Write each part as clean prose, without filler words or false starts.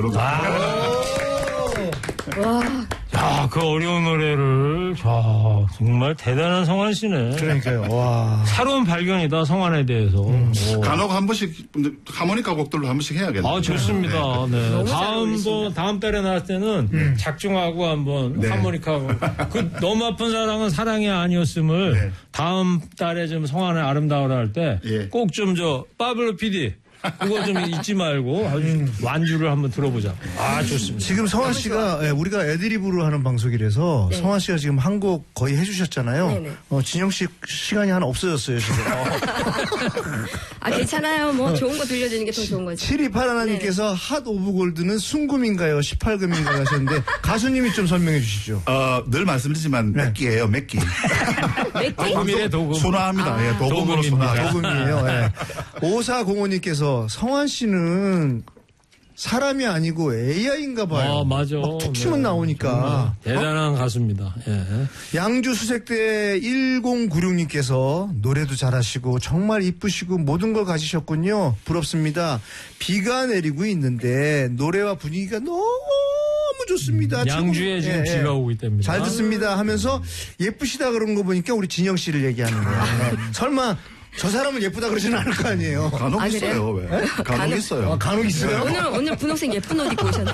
이런 거. 와. 야, 그 어려운 노래를, 정말 대단한 성환 씨네. 그러니까요. 와. 새로운 발견이다, 성환에 대해서. 간혹 한 번씩 하모니카 곡들로 한 번씩 해야겠네요. 아, 좋습니다. 네. 너무 다음 달에 나왔을 때는 작중하고 한번 네. 하모니카하고. 그 너무 아픈 사랑은 사랑이 아니었음을 네. 다음 달에 좀 성환의 아름다워라 할 때 예. 꼭 좀 파블로 PD. 그거 좀 잊지 말고 아주 완주를 한번 들어보자. 아, 좋습니다. 지금 성환 씨가 우리가 애드리브로 하는 방송이라서 네. 성환 씨가 지금 한 곡 거의 해주셨잖아요. 네네. 진영 씨 시간이 하나 없어졌어요 지금. 아, 괜찮아요. 뭐 좋은 거 들려주는 게 더 좋은 거지. 7281님께서 핫 오브 골드는 순금인가요? 18금인가요? 하셨는데 가수님이 좀 설명해 주시죠. 늘 말씀드리지만 네. 맥기예요, 맥기. 맥기? 도금이래, 도금. 순화합니다. 예, 도금으로 순화. 도금이에요. 예. 5405님께서 성환 씨는 사람이 아니고 AI인가 봐요. 아, 맞아. 툭 치면 나오니까. 대단한 가수입니다. 예. 양주 수색대 1096님께서 노래도 잘하시고 정말 이쁘시고 모든 걸 가지셨군요. 부럽습니다. 비가 내리고 있는데 노래와 분위기가 너무 좋습니다. 양주에 지금 비가 오고 있답니다. 잘 듣습니다 하면서 예쁘시다 그런 거 보니까 우리 진영 씨를 얘기하는 거예요. 네. 설마 저 사람은 예쁘다 그러지는 않을 거 아니에요. 간혹 아, 있어요, 왜? 간혹 있어요. 간혹 있어요? 오늘 분홍색 예쁜 옷 입고 오셨네.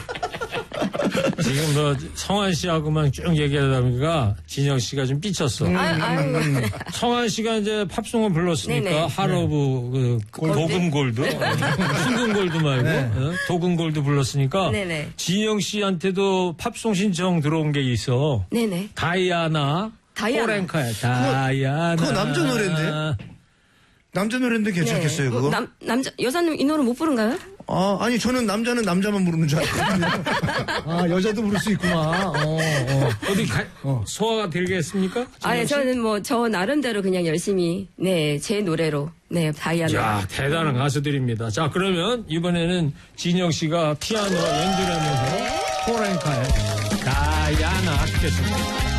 지금 성환 씨하고만 쭉 얘기하다 보니까 진영 씨가 좀 삐쳤어. 아유. 성환 씨가 이제 팝송을 불렀으니까 네네. 하로브 도금 골드, 순금 골드 말고 도금 골드 불렀으니까 네네. 진영 씨한테도 팝송 신청 들어온 게 있어. 네네. 다이아나. 호랭카야. 다이아나. 그거 남자 노래인데? 남자 노래인데 괜찮겠어요, 그거? 여자님 이 노래 못 부른가요? 아니, 저는 남자는 남자만 부르는 줄 알았거든요. 여자도 부를 수 있구나. 어디 소화가 되겠습니까? 아니, 저는 저 나름대로 그냥 열심히, 제 노래로, 다이아나. 자, 대단한 가수들입니다. 자, 그러면 이번에는 진영 씨가 피아노 연주하면서 호랭카의 다이아나 듣겠습니다.